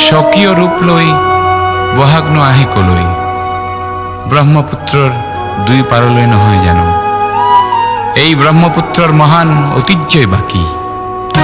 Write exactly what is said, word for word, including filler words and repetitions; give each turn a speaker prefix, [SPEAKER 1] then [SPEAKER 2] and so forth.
[SPEAKER 1] স্বকীয় ৰূপ লৈ বহাগ ন আহে কলৈ ব্ৰহ্মপুত্ৰৰ দুই পাৰলৈ নহয় জানো এই ব্ৰহ্মপুত্ৰৰ মহান ঐতিহ্যই বাকী